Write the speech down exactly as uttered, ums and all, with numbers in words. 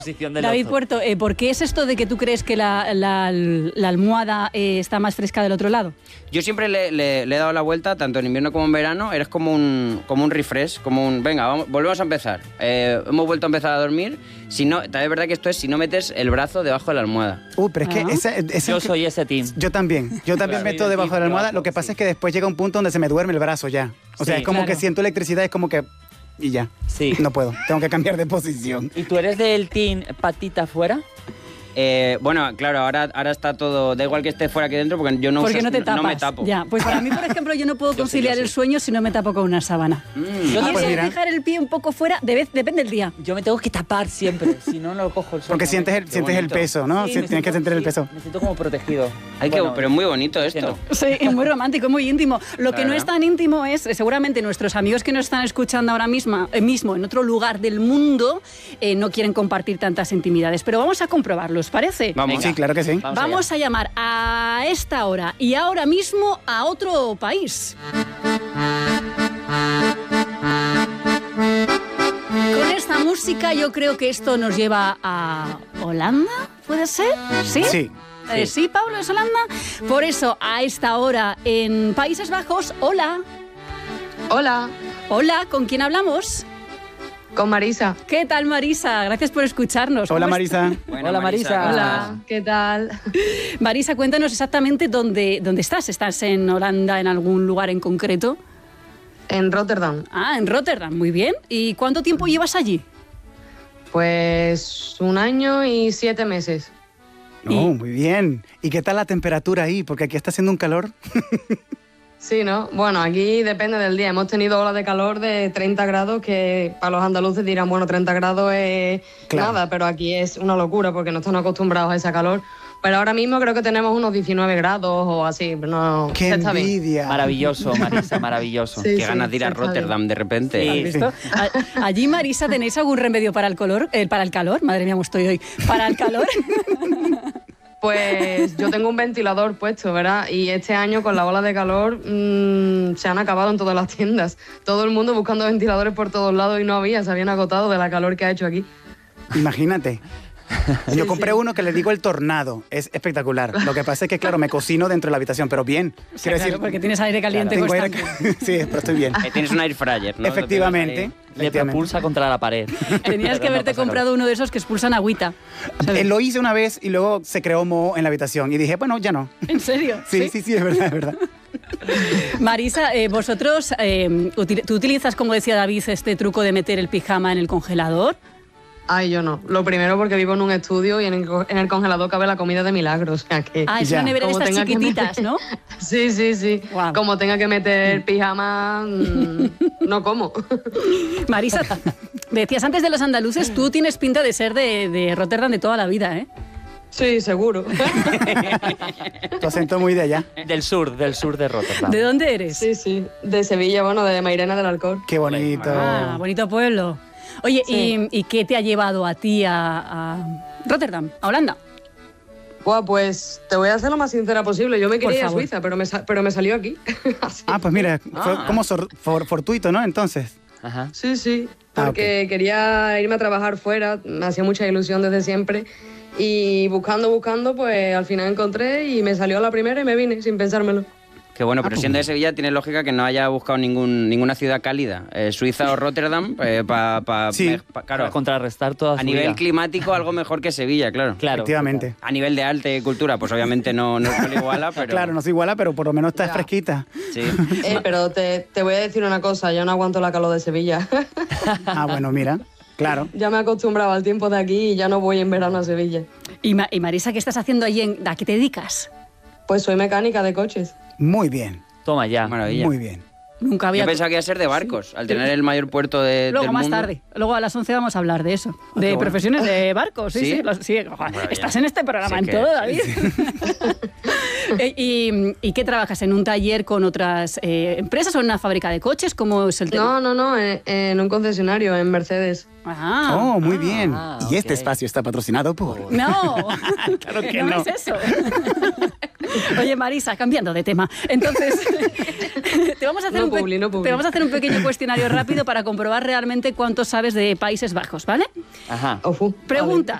posición del David ozo. Puerto, eh, ¿por qué es esto de que tú crees que la, la, la almohada eh, está más fresca del otro lado? Yo siempre le, le- le he dado la vuelta, tanto en invierno como en verano, eres como un, como un refresh, como un, venga, vamos, volvemos a empezar. Eh, hemos vuelto a empezar a dormir. Si no, también es verdad que esto es si no metes el brazo debajo de la almohada. Uh, pero es Ah. que esa, esa- Yo soy ese team. Yo también, yo también Claro. meto debajo de la almohada. Lo que pasa Sí. es que después llega un punto donde se me duerme el brazo ya. O sea, Sí, es como claro. que siento electricidad, es como que... Y ya. Sí. No puedo, tengo que cambiar de posición. ¿Y tú eres del team patita afuera? Eh, bueno, claro, ahora, ahora está todo, da igual que esté fuera que dentro, porque yo no, Porque uso- no te tapas. no me tapo. Ya, pues para mí, por ejemplo, yo no puedo Yo sí, conciliar yo sí. el sueño si no me tapo con una sábana. Mm. Yo Y Ah, pues eso de mira. dejar el pie un poco fuera, de vez- depende del día. Yo me tengo que tapar siempre, si no, no cojo el sol. Porque sientes el, Qué sientes el bonito. peso, ¿no? Sí, Sí, me tienes que siento- sentir el sí, peso. Me siento como protegido. Ay, qué- Bueno, pero es muy bonito que esto. no. Sí, es muy romántico, muy íntimo. Lo que no Claro. es tan íntimo es, eh, seguramente nuestros amigos que nos están escuchando ahora misma, eh, mismo, en otro lugar del mundo, eh, no quieren compartir tantas intimidades. Pero vamos a comprobarlo, ¿os parece? Vamos. Sí, claro que sí. Vamos Vamos a llamar a esta hora y ahora mismo a otro país. Con esta música yo creo que esto nos lleva a Holanda, ¿puede ser? ¿Sí? Sí. Eh, sí, Pablo, es Holanda. Por eso, a esta hora en Países Bajos, hola. Hola, Hola, ¿con quién hablamos? con Marisa. ¿Qué tal, Marisa? Gracias por escucharnos. Hola, ¿Cómo Marisa. Bueno, Hola, Marisa. ¿cómo Hola, estás? ¿qué tal? estás? Marisa, cuéntanos exactamente dónde, dónde estás. ¿Estás en Holanda, en algún lugar en concreto? En Rotterdam. Ah, en Rotterdam, muy bien. ¿Y cuánto tiempo llevas allí? Pues un año y siete meses. No, Y- muy bien. ¿Y qué tal la temperatura ahí? Porque aquí está haciendo un calor. Sí, ¿no? Bueno, aquí depende del día. Hemos tenido olas de calor de treinta grados que para los andaluces dirán, bueno, treinta grados es Claro. nada, pero aquí es una locura porque no están acostumbrados a ese calor. Pero ahora mismo creo que tenemos unos diecinueve grados o así. pero No, ¡Qué se está bien. envidia! Maravilloso, Marisa, maravilloso. Sí, Qué ganas de ir a se está bien. Rotterdam de repente. Sí. ¿Has visto? A- Allí, Marisa, ¿tenéis algún remedio para el color? eh, para el calor? Madre mía, cómo estoy hoy. ¿Para el calor? Pues yo tengo un ventilador puesto, ¿verdad? Y este año con la ola de calor mmm, se han acabado en todas las tiendas. Todo el mundo buscando ventiladores por todos lados y no había, se habían agotado de la calor que ha hecho aquí. Imagínate. Yo compré sí. uno que le digo el tornado. Es espectacular. Lo que pasa es que, claro, me cocino dentro de la habitación, pero bien. Quiero Claro, porque tienes aire caliente tengo aire constante. ca- Sí, pero estoy bien. Eh, tienes un air fryer, ¿no? Efectivamente. Le efectivamente. propulsa contra la pared. Tenías que Pero no haberte pasa comprado uno de esos que expulsan agüita. Eh, Lo hice una vez y luego se creó moho en la habitación. Y dije, bueno, ya no. ¿En serio? Sí, sí, sí, es verdad, es verdad. Marisa, eh, vosotros, eh, util- ¿tú utilizas, como decía David, este truco de meter el pijama en el congelador? Ay, yo no. Lo primero porque vivo en un estudio y en el, co- en el congelador cabe la comida de milagro. O sea que... Ah, es Ya. una nevera de Como estas tenga que chiquititas, meter- ¿no? Sí, sí, sí. Guau. Como tenga que meter pijama, mm, no como. Marisa, decías antes de los andaluces, tú tienes pinta de ser de, de Rotterdam de toda la vida, ¿eh? Sí, seguro. Tu acento muy de allá. Del sur, del sur de Rotterdam. ¿De dónde eres? Sí, sí. De Sevilla, bueno, de Mairena del Alcor. Qué bonito. Ah, bonito pueblo. Oye, Sí. ¿y, y qué te ha llevado a ti a, a Rotterdam, a Holanda? Buah, pues te voy a ser lo más sincera posible. Yo me Por quería ir a favor. Suiza, pero me, sa- pero me salió aquí. Así. Ah, pues mira, fue Ah. como sor- for- fortuito, ¿no? Entonces. Ajá. Sí, sí. Ah, Porque quería irme a trabajar fuera. Me hacía mucha ilusión desde siempre. Y buscando, buscando, pues al final encontré y me salió a la primera y me vine sin pensármelo. Qué bueno, pero pues siendo de Sevilla tiene lógica que no haya buscado ningún, ninguna ciudad cálida. Eh, Suiza o Rotterdam, eh, pa, pa- Sí. me- pa- claro, Para contrarrestar toda a su nivel vida. climático algo mejor que Sevilla, claro. Claro. Efectivamente. A nivel de arte y cultura, pues obviamente no, no, no le iguala, pero... Claro, no se iguala, pero por lo menos está Ya. fresquita. Sí. Eh, pero te, te voy a decir una cosa, yo no aguanto la calor de Sevilla. Ah, bueno, mira. Claro. Ya me he acostumbrado al tiempo de aquí y ya no voy en verano a Sevilla. Y, Ma- y Marisa, ¿qué estás haciendo allí? En, ¿A qué te dedicas? Pues soy mecánica de coches. Muy bien. Toma ya. Maravilla. Muy bien. Nunca había... Yo pensaba que iba a ser de barcos, al tener el mayor puerto de, Luego, del más mundo. tarde. Luego a las once vamos a hablar de eso. De qué bueno. profesiones de barcos. Sí, sí. ¿Sí? los- sí. Ojo, Maravilla. estás en este programa, Sí, en que- todo, sí, David. Eh, y, ¿Y qué trabajas? ¿En un taller con otras eh, empresas o en una fábrica de coches? ¿Cómo es el tema? No, no, no, en, en un concesionario, en Mercedes. Ah, Oh, muy bien. Ah, Y este ok. espacio está patrocinado por... no. Claro que no, no. es eso. Oye, Marisa, cambiando de tema. Entonces, te vamos a hacer, No un, pe- publi, no publi. te vamos a hacer un pequeño cuestionario rápido para comprobar realmente cuánto sabes de Países Bajos, ¿vale? Ajá. Ofu, Pregunta,